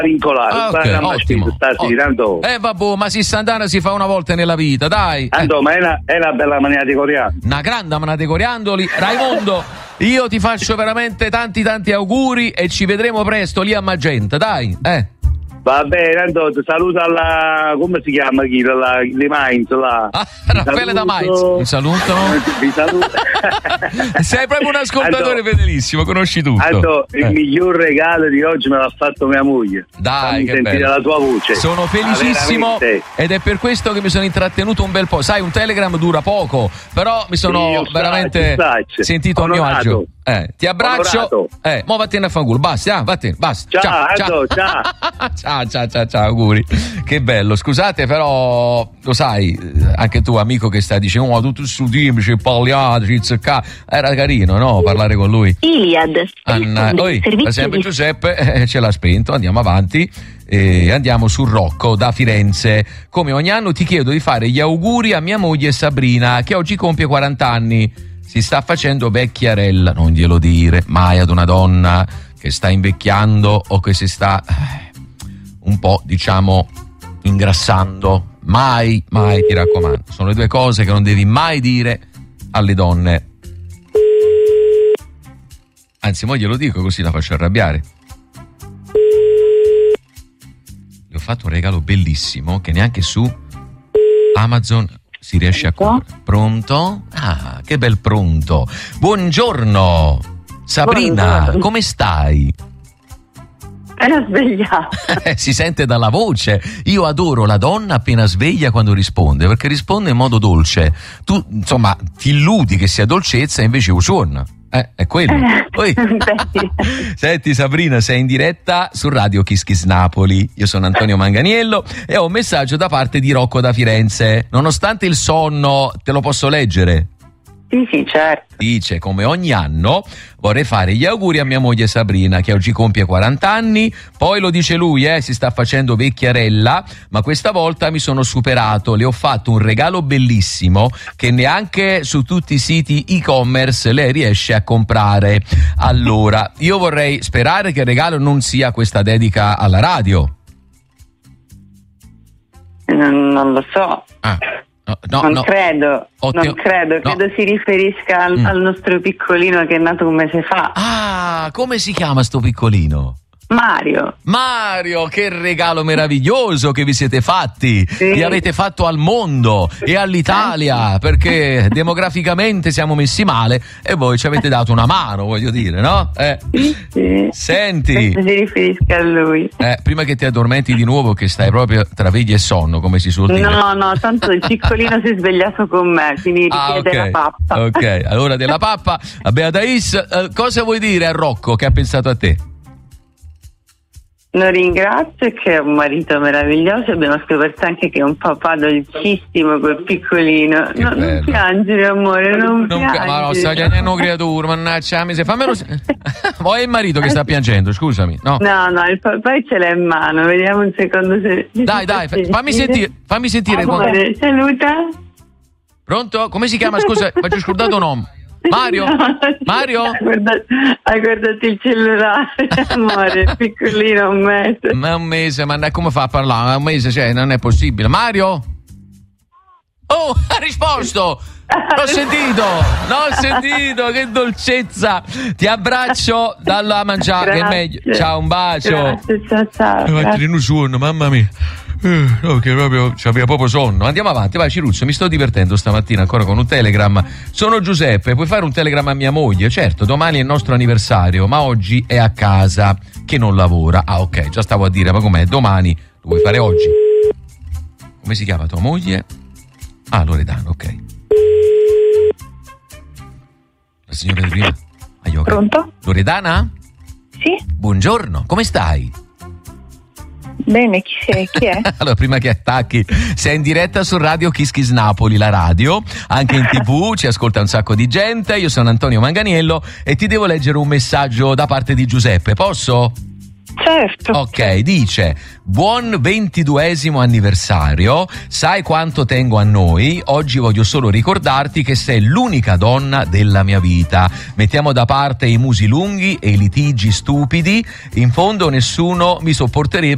rincolare. Ottimo. Vabbè, ma si sandana si fa una volta nella vita, dai. Ma è una bella maniera di coriandoli. Una grande maniera di coriandoli. Raimondo, io ti faccio veramente tanti auguri e ci vedremo presto lì a Magenta, dai. Va bene, ti saluto alla... come si chiama chi? Di Mainz là. Raffaele da Mainz. Un saluto. Vi saluto. Sei proprio un ascoltatore fedelissimo, conosci tutto. Il miglior regalo di oggi me l'ha fatto mia moglie. Dai, che sentire bello. La tua voce. Sono felicissimo ed è per questo che mi sono intrattenuto un bel po'. Sai, un Telegram dura poco, però mi sono veramente sentito a mio agio. Ti abbraccio. Mo vattene a fanculo. Basta, vattene, basta. Ciao, auguri. Che bello. Scusate, però lo sai, anche tu amico che stai dicendo tutto su team, ci parliate, ci zecca. Era carino, no? Parlare con lui. Iliad. Sempre Giuseppe ce l'ha spento. Andiamo avanti. Andiamo su Rocco da Firenze. Come ogni anno ti chiedo di fare gli auguri a mia moglie Sabrina, che oggi compie 40 anni. Si sta facendo vecchiarella, non glielo dire mai ad una donna che sta invecchiando o che si sta un po', diciamo, ingrassando. Mai, ti raccomando. Sono le due cose che non devi mai dire alle donne. Anzi, mo glielo dico così la faccio arrabbiare. Le ho fatto un regalo bellissimo che neanche su Amazon si riesce a comprare. Pronto? Ah, che bel pronto. Buongiorno Sabrina, buongiorno. Come stai? Appena svegliata. Si sente dalla voce. Io adoro la donna appena sveglia quando risponde, perché risponde in modo dolce. Tu, insomma, ti illudi che sia dolcezza e invece suona. È quello. Senti Sabrina, sei in diretta su Radio Kiss Kiss Napoli. Io sono Antonio Manganiello e ho un messaggio da parte di Rocco da Firenze. Nonostante il sonno, te lo posso leggere? Sì, certo. Dice: come ogni anno vorrei fare gli auguri a mia moglie Sabrina, che oggi compie 40 anni. Poi lo dice lui, si sta facendo vecchiarella, ma questa volta mi sono superato. Le ho fatto un regalo bellissimo che neanche su tutti i siti e-commerce lei riesce a comprare. Allora, io vorrei sperare che il regalo non sia questa dedica alla radio. Non lo so. Non credo, credo si riferisca al nostro piccolino che è nato un mese fa. Ah, come si chiama sto piccolino? Mario, che regalo meraviglioso che vi siete fatti, vi avete fatto al mondo e all'Italia, perché demograficamente siamo messi male e voi ci avete dato una mano, voglio dire, no? Sì. Senti, si riferisca a lui. Prima che ti addormenti di nuovo, che stai proprio tra veglia e sonno, come si suol dire. No, tanto il piccolino si è svegliato con me, quindi richiede la pappa. Ok, allora della pappa. Beatrice, cosa vuoi dire a Rocco che ha pensato a te? Lo ringrazio, che è un marito meraviglioso. Abbiamo scoperto anche che è un papà dolcissimo quel piccolino. Non piangere, amore, non piangere. Ma no, sta piangendo creatura, mannaggia, fammelo. Vuoi il marito che sta piangendo, scusami. No, il papà ce l'ha in mano. Vediamo un secondo se... Dai, fammi sentire. Amore, saluta. Pronto? Come si chiama, scusa, faccio scordato nome. Mario? Hai guardato il cellulare, amore, piccolino, un mese. Ma un mese, ma come fa a parlare? Un mese, non è possibile. Mario? Oh, ha risposto! L'ho sentito, che dolcezza! Ti abbraccio dalla mangiare, che è meglio. Ciao, un bacio. Grazie, ciao. Un suono, mamma mia. No, che proprio c'aveva proprio sonno. Andiamo avanti, vai Ciruzzo, mi sto divertendo stamattina ancora con un telegram. Sono Giuseppe, puoi fare un telegram a mia moglie? Certo, domani è il nostro anniversario, ma oggi è a casa che non lavora. Ah, ok, già stavo a dire, ma com'è? Domani lo vuoi fare oggi? Come si chiama tua moglie? Ah, Loredana, ok. La signora di prima. Pronto? Loredana? Sì. Buongiorno, come stai? Bene, chi è? Allora, prima che attacchi, sei in diretta su Radio Kiss Kiss Napoli, la radio, anche in TV, ci ascolta un sacco di gente. Io sono Antonio Manganiello e ti devo leggere un messaggio da parte di Giuseppe, posso? Certo. Ok, dice: buon 22esimo anniversario, sai quanto tengo a noi, oggi voglio solo ricordarti che sei l'unica donna della mia vita, mettiamo da parte i musi lunghi e i litigi stupidi, in fondo nessuno mi sopporterebbe